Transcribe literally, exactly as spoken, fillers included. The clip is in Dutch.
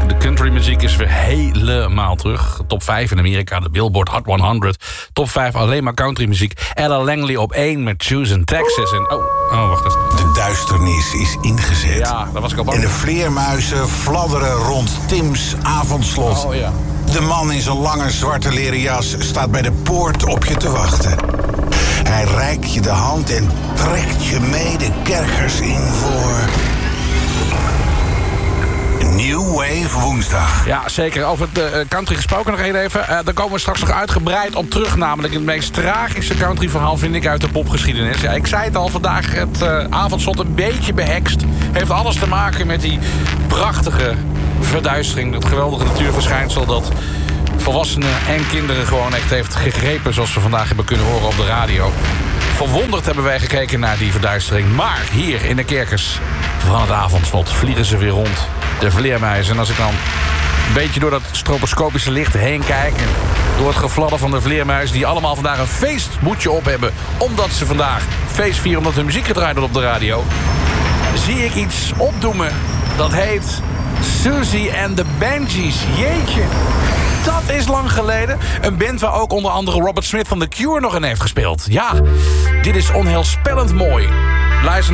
De countrymuziek is weer helemaal terug. Top vijf in Amerika, de Billboard Hot honderd. Top vijf alleen maar countrymuziek. Ella Langley op één met Choose in Texas. En, oh, oh, wacht eens. De duisternis is ingezet. Ja, daar was ik al bang. En de vleermuizen fladderen rond Tim's avondslot. Oh, ja. De man in zijn lange zwarte leren jas staat bij de poort op je te wachten. Hij reikt je de hand en trekt je mee de kerkers in voor... New Wave woensdag. Ja, zeker. Over de uh, country gesproken nog even. Uh, daar komen we straks nog uitgebreid op terug. Namelijk het meest tragische countryverhaal vind ik uit de popgeschiedenis. Ja, ik zei het al, vandaag het uh, avondslot een beetje behekst. Heeft alles te maken met die prachtige verduistering. Dat geweldige natuurverschijnsel dat volwassenen en kinderen gewoon echt heeft gegrepen. Zoals we vandaag hebben kunnen horen op de radio. Verwonderd hebben wij gekeken naar die verduistering. Maar hier in de kerkers van het avondslot vliegen ze weer rond. De vleermuizen. En als ik dan een beetje door dat stroboscopische licht heen kijk... en door het gefladder van de vleermuizen... die allemaal vandaag een feestmoedje op hebben... omdat ze vandaag feest vieren omdat hun muziek gedraaid wordt op de radio... zie ik iets opdoemen dat heet Susie and the Banshees. Jeetje, dat is lang geleden. Een band waar ook onder andere Robert Smith van The Cure nog in heeft gespeeld. Ja, dit is onheilspellend mooi. Luister